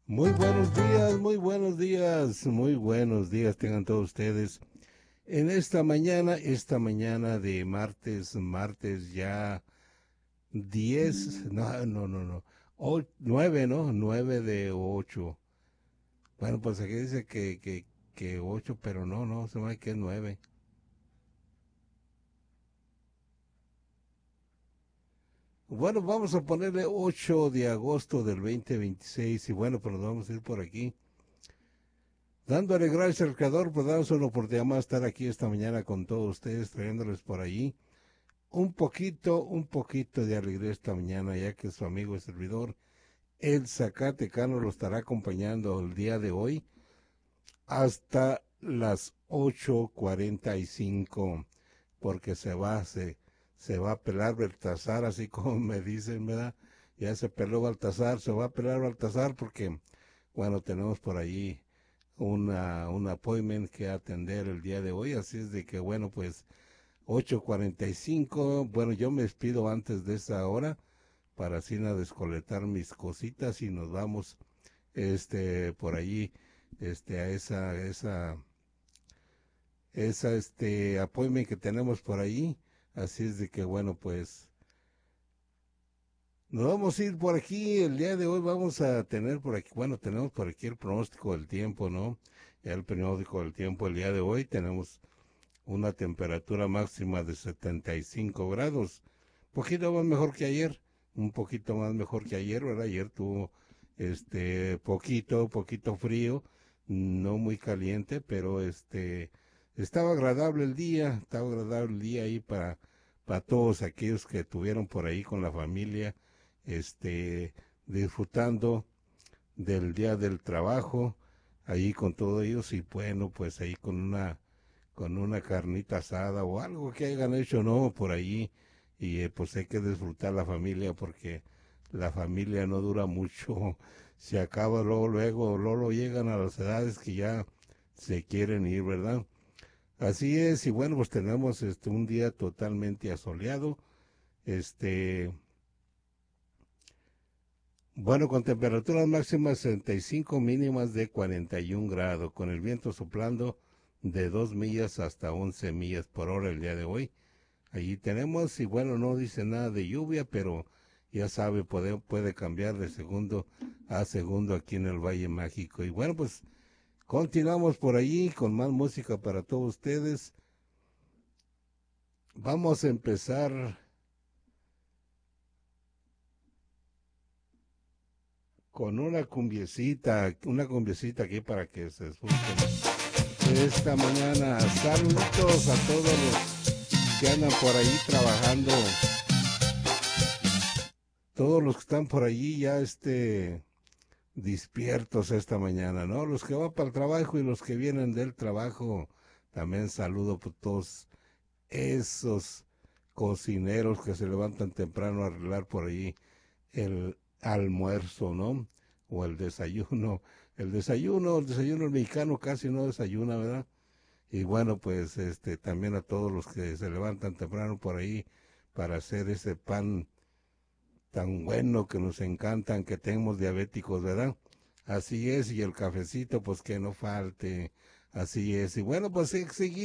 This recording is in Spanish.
Muy buenos días, muy buenos días tengan todos ustedes. En esta mañana de martes ya 10, no, 9, ¿no? 9 de 8. Bueno, pues aquí dice que 8, pero no, se me hace que es 9. Bueno, vamos a ponerle 8 de agosto del 2026 y bueno, pues nos vamos a ir por aquí. Dándole gracias al Creador por darnos una oportunidad más de estar aquí esta mañana con todos ustedes, trayéndoles por allí un poquito de alegría esta mañana, ya que su amigo y servidor, el Zacatecano, lo estará acompañando el día de hoy hasta las 8:45, porque se va a pelar Baltasar, así como me dicen, ¿verdad? Ya se peló Baltasar, se va a pelar Baltasar porque, bueno, tenemos por allí un appointment que atender el día de hoy, así es de que, bueno, pues 8:45, bueno, yo me despido antes de esa hora para así descoletar mis cositas y nos vamos por allí a esa appointment que tenemos por ahí, así es de que bueno, pues nos vamos a ir por aquí el día de hoy, vamos a tener por aquí, bueno, tenemos por aquí el pronóstico del tiempo, ¿no? Ya el pronóstico del tiempo el día de hoy tenemos una temperatura máxima de 75 grados, poquito más mejor que ayer, un poquito más mejor que ayer, ¿verdad? Ayer tuvo poquito frío, no muy caliente, pero estaba agradable el día ahí para todos aquellos que estuvieron por ahí con la familia, este, disfrutando del día del trabajo, ahí con todos ellos y bueno, pues ahí con una carnita asada o algo que hayan hecho, ¿no? Por ahí. Y pues hay que disfrutar la familia porque la familia no dura mucho. Se acaba luego llegan a las edades que ya se quieren ir, ¿verdad? Así es, y bueno, pues tenemos un día totalmente asoleado, este, bueno, con temperaturas máximas 65, mínimas de 41 grados, con el viento soplando de 2 millas hasta 11 millas por hora el día de hoy. Allí tenemos, y bueno, no dice nada de lluvia, pero ya sabe, puede cambiar de segundo a segundo aquí en el Valle Mágico. Y bueno, pues continuamos por allí con más música para todos ustedes. Vamos a empezar con una cumbiecita aquí para que se escuchen esta mañana. Saluditos a todos los que andan por ahí trabajando, todos los que están por allí ya despiertos esta mañana, ¿no? Los que van para el trabajo y los que vienen del trabajo, también saludo por todos esos cocineros que se levantan temprano a arreglar por ahí el almuerzo, ¿no? O el desayuno. El desayuno mexicano casi no desayuna, ¿verdad? Y bueno, pues también a todos los que se levantan temprano por ahí para hacer ese pan tan bueno que nos encantan, que tenemos diabéticos, ¿verdad? Así es, y el cafecito, pues que no falte, así es. Y bueno, pues seguimos.